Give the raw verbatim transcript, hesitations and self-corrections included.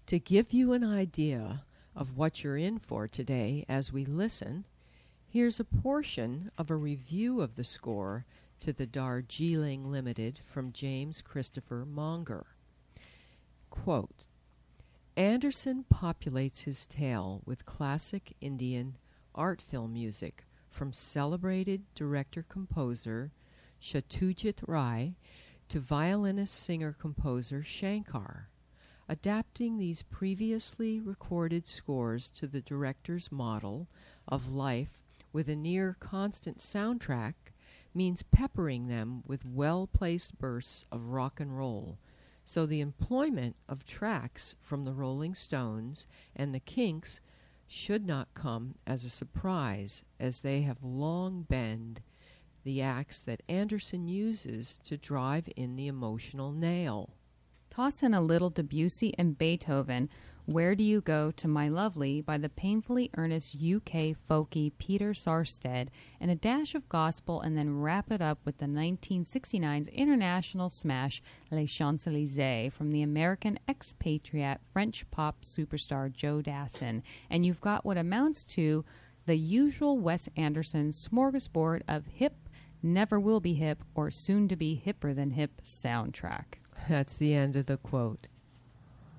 To give you an idea of what you're in for today as we listen, here's a portion of a review of the score to the Darjeeling Limited from James Christopher Monger. Quote, Anderson populates his tale with classic Indian art film music from celebrated director-composer Satyajit Ray to violinist-singer-composer Shankar, adapting these previously recorded scores to the director's model of life with a near-constant soundtrack means peppering them with well-placed bursts of rock and roll, so the employment of tracks from the Rolling Stones and the Kinks should not come as a surprise, as they have long been the acts that Anderson uses to drive in the emotional nail. Toss in a little Debussy and Beethoven, Where Do You Go to My Lovely by the painfully earnest U K folky Peter Sarstedt, and a dash of gospel, and then wrap it up with the nineteen sixty-nine's international smash Les Champs-Élysées from the American expatriate French pop superstar Joe Dassin, and you've got what amounts to the usual Wes Anderson smorgasbord of hip, never will be hip, or soon to be hipper than hip soundtrack. That's the end of the quote.